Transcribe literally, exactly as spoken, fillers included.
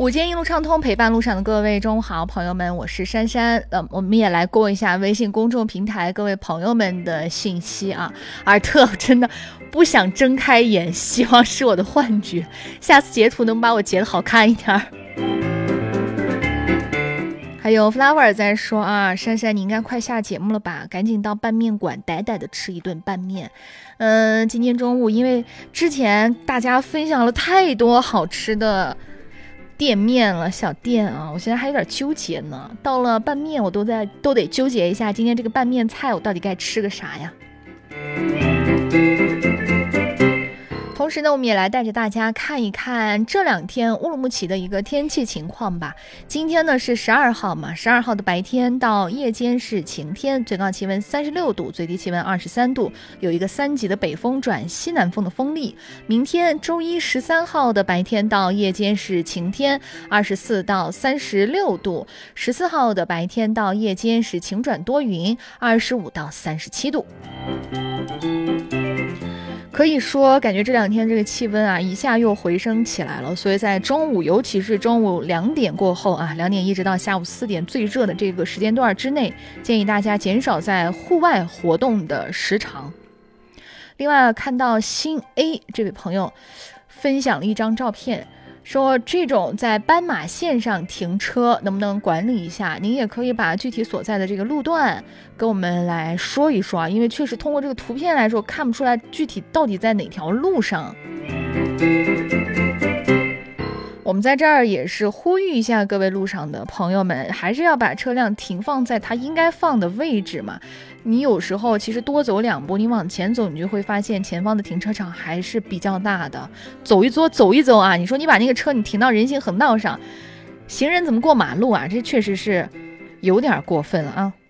午间一路畅通，陪伴路上的各位中午好，朋友们，我是珊珊。呃，我们也来过一下微信公众平台各位朋友们的信息啊。尔特真的不想睁开眼，希望是我的幻觉，下次截图能把我截得好看一点。还有 Flower 在说啊，珊珊你应该快下节目了吧，赶紧到拌面馆呆呆的吃一顿拌面。嗯、呃，今天中午因为之前大家分享了太多好吃的店面了，小店啊，我现在还有点纠结呢。到了拌面我都在都得纠结一下，今天这个拌面菜我到底该吃个啥呀。同时呢，我们也来带着大家看一看这两天乌鲁木齐的一个天气情况吧。今天呢是十二号嘛，十二号的白天到夜间是晴天，最高气温三十六度，最低气温二十三度，有一个三级的北风转西南风的风力。明天周一十三号的白天到夜间是晴天，二十四到三十六度，十四号的白天到夜间是晴转多云，二十五到三十七度。可以说感觉这两天这个气温啊一下又回升起来了，所以在中午，尤其是中午两点过后啊，两点一直到下午四点最热的这个时间段之内，建议大家减少在户外活动的时长。另外看到新 A 这位朋友分享了一张照片，说这种在斑马线上停车能不能管理一下，您也可以把具体所在的这个路段跟我们来说一说啊，因为确实通过这个图片来说看不出来具体到底在哪条路上。我们在这儿也是呼吁一下各位路上的朋友们，还是要把车辆停放在它应该放的位置嘛。你有时候其实多走两步，你往前走，你就会发现前方的停车场还是比较大的。走一走走一走啊，你说你把那个车你停到人行横道上，行人怎么过马路啊？这确实是有点过分了啊。